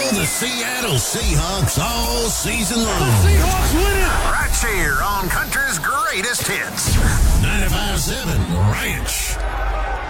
the Seattle Seahawks all season long. The Seahawks win it! Right here on Country's Greatest Hits. 95.7 Ranch.